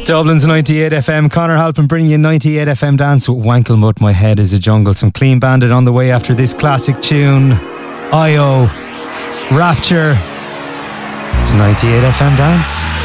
Dublin's 98 FM. Conor Halpin bringing you 98 FM Dance with Wankelmut. My Head is a Jungle. Some Clean Bandit on the way after this classic tune. IO, Rapture. It's 98 FM Dance.